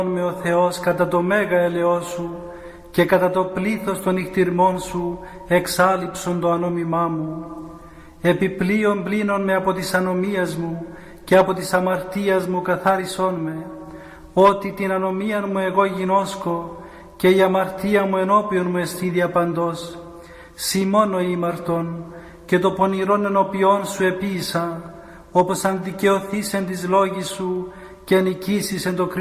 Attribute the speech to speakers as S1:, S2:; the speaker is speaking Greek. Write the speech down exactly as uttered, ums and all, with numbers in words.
S1: με ο Θεός κατά το μέγα ελαιό σου και κατά το πλήθος των νυχτηρμών σου εξάλειψον το ανόμημά μου. Επιπλέον πλύνον με από της ανομίας μου και από της αμαρτίας μου καθάρισόν με, ότι την ανομία μου εγώ γινώσκω και η αμαρτία μου ενώπιον μου εστί διαπαντός. Συ μόνο ήμαρτον και το πονηρόν ενώπιόν σου επίησα, όπως αν δικαιωθείς εν της λόγης σου και νικήσεις εν το